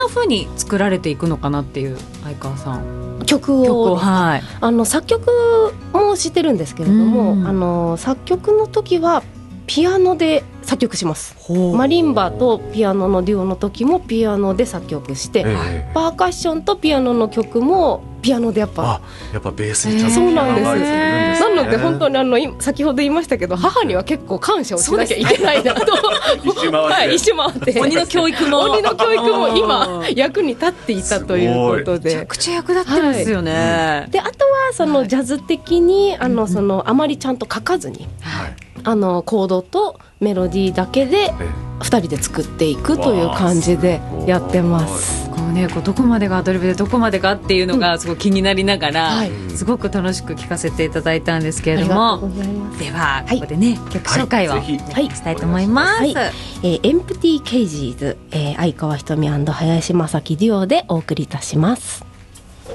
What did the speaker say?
な風に作られていくのかなっていう、相川さん曲を、 はい、 作曲もしてるんですけれども、作曲の時はピアノで作曲します。マリンバとピアノのデュオの時もピアノで作曲して、パーカッションとピアノの曲もピアノでやっぱベースにちゃんとそうなんです。 なので本当に先ほど言いましたけど、母には結構感謝をしなきゃいけないなと一周回って鬼の教育も今役に立っていたということで、 めちゃくちゃ役立ってますよね。 であとはそのジャズ的にあまりちゃんと書かずに、コードとメロディーだけで2人で作っていくという感じでやってます。 どこまでがアドリブでどこまでかっていうのがすごい気になりながら、すごく楽しく聴かせていただいたんですけれども、ではここでね、曲紹介をしたいと思います。 Empty Cages、相川ひとみ&林正樹デュオでお送りいたします。